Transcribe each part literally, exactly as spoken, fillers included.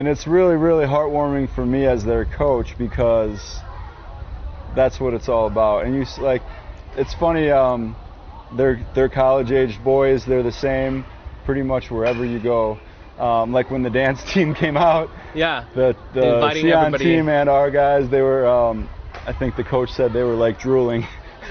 And it's really, really heartwarming for me as their coach because that's what it's all about. And you s- like, it's funny. Um, they're they're college-aged boys. They're the same, pretty much wherever you go. Um, like when the dance team came out, Yeah. the the Inviting Xi'an everybody. team and our guys, they were. Um, I think the coach said they were like drooling.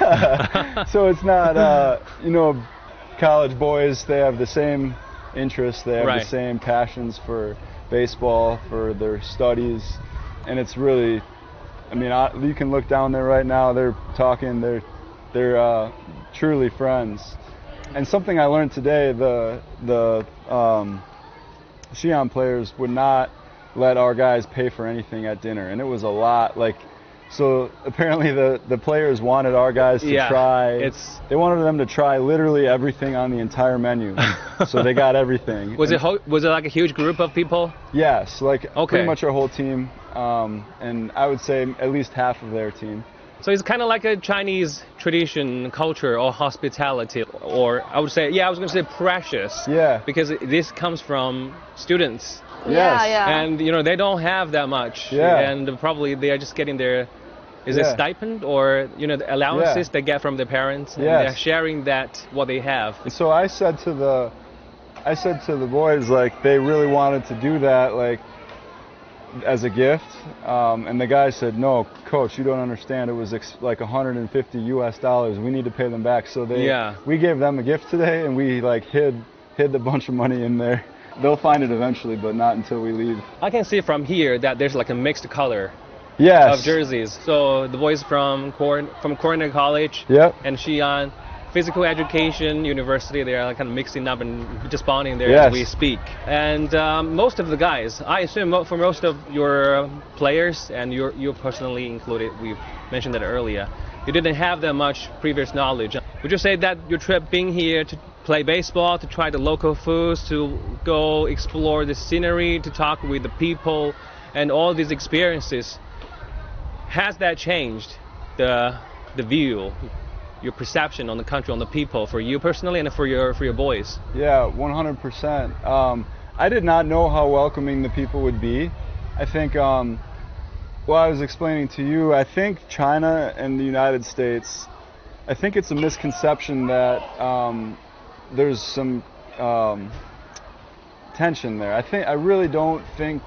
So it's not, uh, you know, college boys. They have the same interests. They have Right. the same passions for baseball, for their studies, and it's really. I mean, I, you can look down there right now. They're talking. They're they're uh, truly friends. And something I learned today: the the um, Xi'an players would not let our guys pay for anything at dinner, and it was a lot. Like, so apparently the the players wanted our guys to Yeah, try. it's- They wanted them to try literally everything on the entire menu, so they got everything. Was And- it ho- was it like a huge group of people? Yes, like Okay. pretty much our whole team, um, and I would say at least half of their team. So it's kind of like a Chinese tradition, culture, or hospitality, or I would say, yeah, I was going to say precious. Yeah. Because it- this comes from students, Yes. Yeah, yeah. and you know they don't have that much, Yeah. and probably they are just getting their, is it Yeah. stipend or you know the allowances Yeah. they get from their parents, and Yes. they're sharing that what they have. So I said to the, I said to the boys, like, they really wanted to do that, like, as a gift, um, and the guy said, no, coach, you don't understand. It was ex- like one hundred fifty U S dollars. We need to pay them back. So they, Yeah. we gave them a gift today, and we like hid hid a bunch of money in there. They'll find it eventually, but not until we leave. I can see from here that there's like a mixed color Yes. of jerseys. So the boys from Corn from Cornell College Yep. and Xi'an Physical Education University, they are kind of mixing up and just bonding there Yes. as we speak. And um, most of the guys, I assume mo- for most of your players, and you're, you personally included, we've mentioned that earlier, you didn't have that much previous knowledge. Would you say that your trip being here to play baseball, to try the local foods, to go explore the scenery, to talk with the people, and all these experiences, has that changed the the view, your perception on the country, on the people, for you personally and for your for your boys? Yeah, one hundred percent. Um, I did not know how welcoming the people would be. I think, um, well, I was explaining to you, I think China and the United States, I think it's a misconception that um, there's some um, tension there. I think, I really don't think,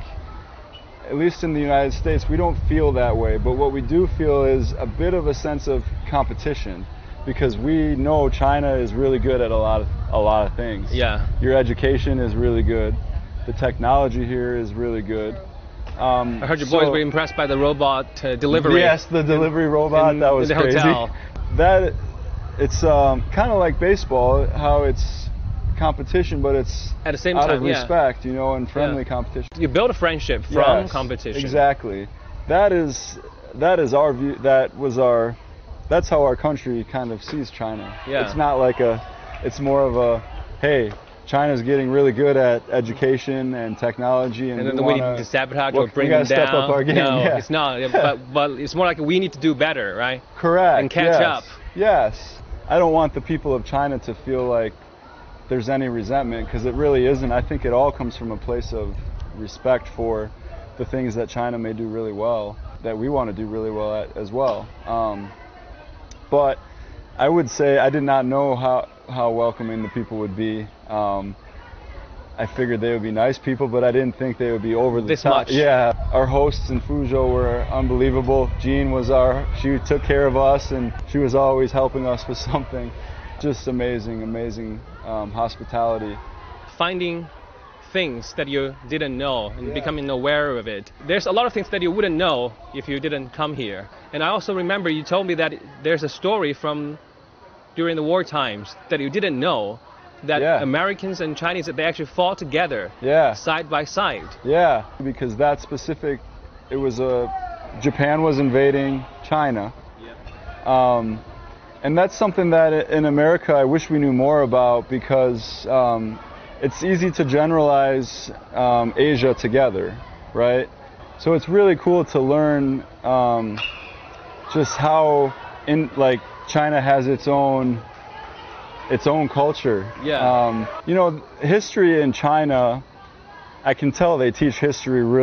at least in the United States, we don't feel that way. But what we do feel is a bit of a sense of competition, because we know China is really good at a lot of a lot of things. Yeah. Your education is really good. The technology here is really good. Um, I heard your boys so- were impressed by the robot uh, delivery. Yes, the delivery robot, in- that was in the crazy. hotel. That it's um, kind of like baseball, how it's competition, but it's At the same out time, of yeah. respect, you know, and friendly Yeah. competition. You build a friendship from Yes, competition. Exactly. That is that is our view. That was our. That's how our country kind of sees China. Yeah. It's not like a. It's more of a, hey, China's getting really good at education and technology, and, And then we, we need wanna, to sabotage well, or bring we gotta them down. step up our game. No, yeah. it's not. Yeah, but, but it's more like we need to do better, right? Correct. and catch yes. up. Yes. I don't want the people of China to feel like there's any resentment, because it really isn't. I think it all comes from a place of respect for the things that China may do really well, that we want to do really well at as well. Um, but I would say I did not know how, how welcoming the people would be. Um, I figured they would be nice people, but I didn't think they would be over the This top. much. Yeah, our hosts in Fuzhou were unbelievable. Jean was our, she took care of us, and she was always helping us with something. Just amazing, amazing um, hospitality. Finding things that you didn't know and Yeah. becoming aware of it. There's a lot of things that you wouldn't know if you didn't come here. And I also remember you told me that there's a story from during the war times that you didn't know, that Yeah. Americans and Chinese, they actually fought together Yeah. side by side. Yeah, because that specific, it was a, Japan was invading China. Um, and that's something that in America I wish we knew more about, because um, it's easy to generalize um, Asia together, right? So it's really cool to learn um, just how in like China has its own its own culture. Yeah. Um, you know, history in China I can tell they teach history really